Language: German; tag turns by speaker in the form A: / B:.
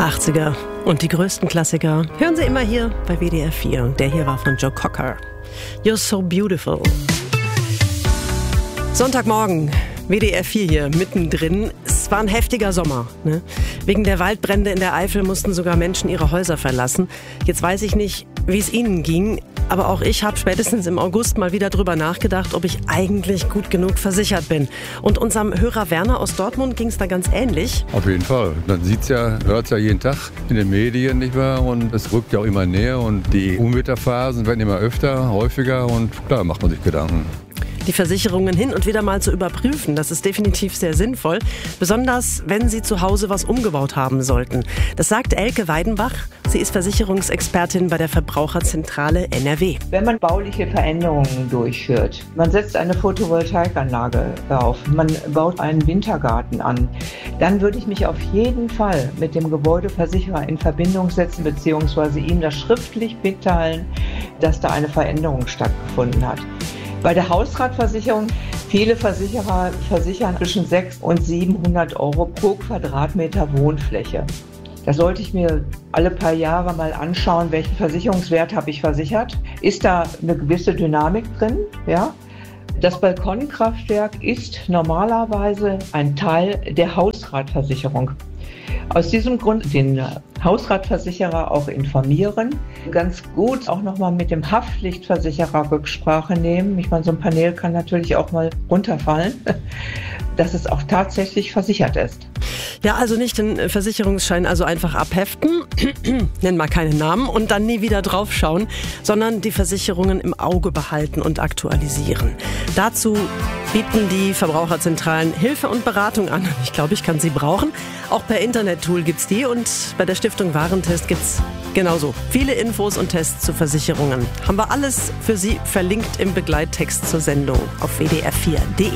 A: 80er und die größten Klassiker hören Sie immer hier bei WDR 4. Der hier war von Joe Cocker. You're so beautiful. Sonntagmorgen, WDR 4 hier mittendrin. Es war ein heftiger Sommer. Ne? Wegen der Waldbrände in der Eifel mussten sogar Menschen ihre Häuser verlassen. Jetzt weiß ich nicht, wie es Ihnen ging, aber auch ich habe spätestens im August mal wieder drüber nachgedacht, ob ich eigentlich gut genug versichert bin. Und unserem Hörer Werner aus Dortmund ging es da ganz ähnlich.
B: Auf jeden Fall. Man sieht's ja, hört's ja jeden Tag in den Medien, nicht wahr? Und es rückt ja auch immer näher und die Unwetterphasen werden immer öfter, häufiger und klar macht man sich Gedanken.
A: Die Versicherungen hin und wieder mal zu überprüfen, das ist definitiv sehr sinnvoll, besonders wenn Sie zu Hause was umgebaut haben sollten. Das sagt Elke Weidenbach. Sie ist Versicherungsexpertin bei der Verbraucherzentrale NRW.
C: Wenn man bauliche Veränderungen durchführt, man setzt eine Photovoltaikanlage auf, man baut einen Wintergarten an, dann würde ich mich auf jeden Fall mit dem Gebäudeversicherer in Verbindung setzen bzw. ihm das schriftlich mitteilen, dass da eine Veränderung stattgefunden hat. Bei der Hausratversicherung, viele Versicherer versichern zwischen 600 und 700 Euro pro Quadratmeter Wohnfläche. Da sollte ich mir alle paar Jahre mal anschauen, welchen Versicherungswert habe ich versichert. Ist da eine gewisse Dynamik drin? Ja? Das Balkonkraftwerk ist normalerweise ein Teil der Hausratversicherung. Aus diesem Grund den Hausratversicherer auch informieren. Ganz gut auch nochmal mit dem Haftpflichtversicherer Rücksprache nehmen. Ich meine, so ein Panel kann natürlich auch mal runterfallen, dass es auch tatsächlich versichert ist.
A: Ja, also nicht den Versicherungsschein also einfach abheften, nennen mal keine Namen und dann nie wieder draufschauen, sondern die Versicherungen im Auge behalten und aktualisieren. Dazu bieten die Verbraucherzentralen Hilfe und Beratung an. Ich glaube, ich kann sie brauchen. Auch per Internet-Tool gibt's die und bei der Stiftung Warentest gibt's genauso viele Infos und Tests zu Versicherungen. Haben wir alles für Sie verlinkt im Begleittext zur Sendung auf wdr4.de.